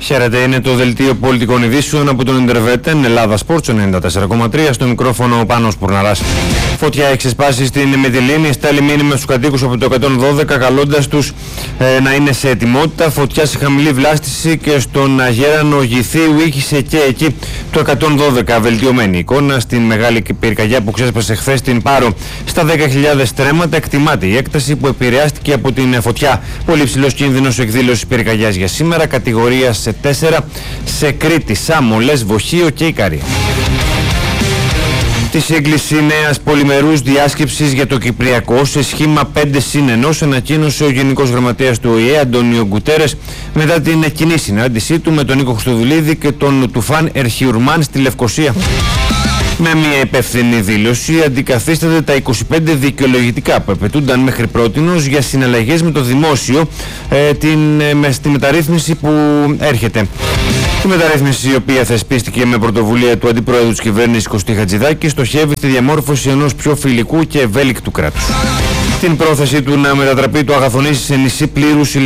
Χαίρετε, είναι το δελτίο πολιτικών ειδήσεων από τον Ιντερβέτεν, Ελλάδα Sports 94,3, στο μικρόφωνο ο Πάνος Πουρναράς. Φωτιά έχει ξεσπάσει στην Μυτιλήνη, στέλνει μήνυμα στους κατοίκους από το 112, καλώντας τους να είναι σε ετοιμότητα. Φωτιά σε χαμηλή βλάστηση και στον Αγέρανο Γηθίου ήχησε και εκεί το 112. Βελτιωμένη εικόνα στην μεγάλη πυρκαγιά που ξέσπασε χθες στην Πάρο. Στα 10.000 στρέμματα εκτιμάται η έκταση που επηρεάστηκε από την φωτιά. Πολύ ψηλός κίνδυνος εκδήλωσης πυρκαγιάς για σήμερα, κατηγορία σε 4 σε Κρήτη, Σάμο, Λέσβο, Χίο και Ικαρία. Τη σύγκληση νέας πολυμερούς διάσκεψης για το Κυπριακό σε σχήμα 5+1 ανακοίνωσε ο Γενικός Γραμματέας του ΟΗΕ, Αντώνιο Γκουτέρες, μετά την κοινή συνάντησή του με τον Νίκο Χριστοδουλίδη και τον Τουφάν Ερχιουρμάν στη Λευκοσία. Με μια υπεύθυνη δήλωση αντικαθίσταται τα 25 δικαιολογητικά που επαιτούνταν μέχρι πρότινος για συναλλαγές με το δημόσιο στη μεταρρύθμιση που έρχεται. Η μεταρρύθμιση, η οποία θεσπίστηκε με πρωτοβουλία του Αντιπρόεδρου της Κυβέρνησης Κωστή Χατζηδάκη, στοχεύει στη διαμόρφωση ενός πιο φιλικού και ευέλικτου κράτους. Την πρόθεση του να μετατραπεί το Αγαθονήσι σε νησί πλήρους